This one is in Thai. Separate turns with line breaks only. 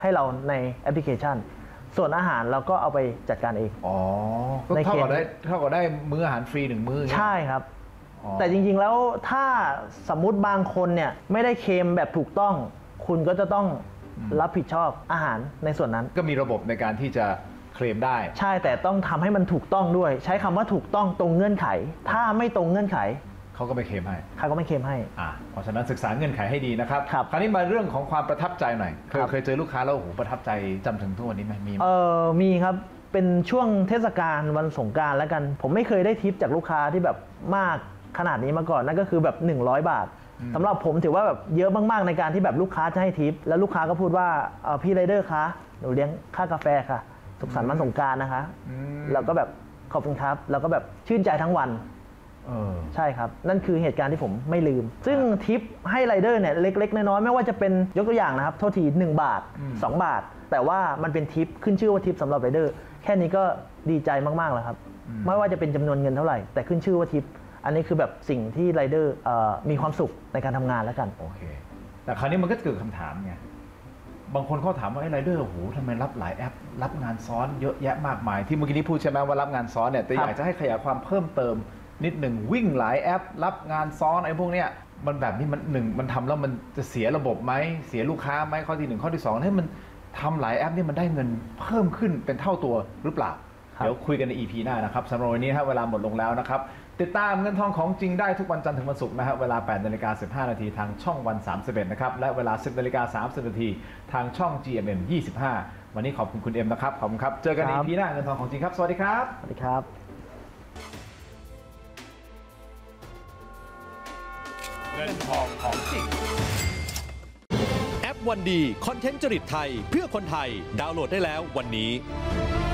ให้เราในแอปพลิเคชันส่วนอาหารเราก็เอาไปจัดการเอง
อ๋อก็เท่ากับได้มื้ออาหารฟรี1 มื้อ
ใช่ครับแต่จริงๆแล้วถ้าสมมุติบางคนเนี่ยไม่ได้เคลมแบบถูกต้องคุณก็จะต้องรับผิดชอบอาหารในส่วนนั้น
ก็มีระบบในการที่จะเคลมได้
ใช่แต่ต้องทำให้มันถูกต้องด้วยใช้คำว่าถูกต้องตรงเงื่อนไขถ้าไม่ตรงเงื่อนไข
เขาก็ไม่เคลมให้
เขาก็ไม่เคลมให้
เพราะฉะนั้นศึกษาเงื่อนไขให้ดีนะครับคราวนี้มาเรื่องของความประทับใจหน่อยเคยเจอลูกค้าแล้วโอ้โหประทับใจจำถึงทุกวันนี้ไหม
มีครับเป็นช่วงเทศกาลวันสงกรานต์แล้วกันผมไม่เคยได้ทิปจากลูกค้าที่แบบมากขนาดนี้มาก่อนนั่นก็คือแบบ100 บาทสำหรับผมถือว่าแบบเยอะมากๆในการที่แบบลูกค้าจะให้ทิปแล้วลูกค้าก็พูดว่าพี่ไรเดอร์คะหนูเลี้ยงค่ากาแฟค่ะสุขสันต์วันสงกรานต์นะคะแล้วก็แบบขอบคุณครับแล้วก็แบบชื่นใจทั้งวันใช่ครับนั่นคือเหตุการณ์ที่ผมไม่ลืมซึ่งทิปให้ไรเดอร์เนี่ยเล็กๆน้อยๆไม่ว่าจะเป็นยกตัวอย่างนะครับโทษที1 บาท2 บาทแต่ว่ามันเป็นทิปขึ้นชื่อว่าทิปสำหรับไรเดอร์แค่นี้ก็ดีใจมากๆแล้วครับไม่ว่าจะเป็นจำนวนเงินเท่าไหร่แต่ขึ้นชื่อว่าทิปอันนี้คือแบบสิ่งที่ไรเดอร์มีความสุขในการทำงานแล้วกัน
โอเคแต่คราวนี้มันก็เกิดคำถามไงบางคนเขาถามว่าไอ้ไรเดอร์โอ้โหทำไมรับหลายแอปรับงานซ้อนเยอะแยะมากมายที่เมื่อกี้นี้พูดใช่ไหมว่ารับงานซ้อนเนี่ยแต่อยากจะให้ขยายความเพิ่มเติมนิดหนึ่งวิ่งหลายแอปรับงานซ้อนไอ้พวกเนี้ยมันแบบนี้มันทำแล้วมันจะเสียระบบไหมเสียลูกค้าไหมข้อที่1ข้อที่2ให้มันทำหลายแอปนี่มันได้เงินเพิ่มขึ้นเป็นเท่าตัวหรือเปล่าเดี๋ยวคุยกันใน EP หน้านะครับสำหรับวันนี้เวลาหมดลงแล้วนะครับติดตามเงินทองของจริงได้ทุกวันจันทร์ถึงวันศุกร์นะครับเวลา 8:15 น.ทางช่องวัน31นะครับและเวลา 10:30 น.ทางช่อง GMM 25วันนี้ขอบคุณคุณเอ็มนะครับขอบคุณครับเจอกันใน EP หน้าเงินทองของจริงครับสวัสดีครับ
สวัสดีครับ
เงินทองของจริงแอปวันดีคอนเทนต์จริตไทยเพื่อคนไทยดาวน์โหลดได้แล้ววันนี้